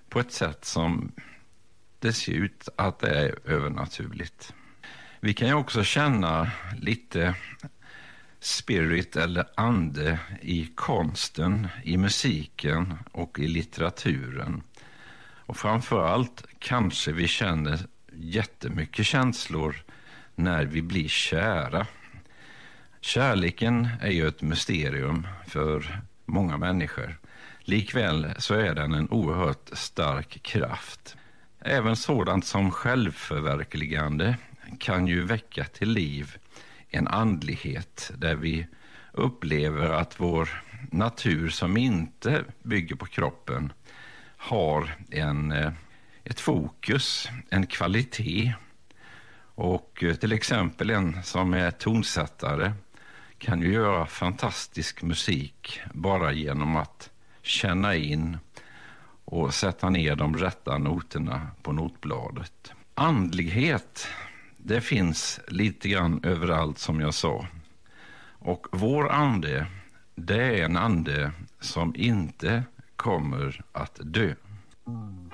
på ett sätt som det ser ut att det är övernaturligt. Vi kan ju också känna lite spirit eller ande i konsten, i musiken och i litteraturen. Och framförallt kanske vi känner jättemycket känslor när vi blir kära. Kärleken är ju ett mysterium för många människor. Likväl så är den en oerhört stark kraft. Även sådant som självförverkligande kan ju väcka till liv en andlighet där vi upplever att vår natur som inte bygger på kroppen har ett fokus, en kvalitet. Och till exempel en som är tonsättare kan ju göra fantastisk musik bara genom att känna in och sätta ner de rätta noterna på notbladet. Andlighet, det finns lite grann överallt som jag sa. Och vår ande, det är en ande som inte kommer att dö.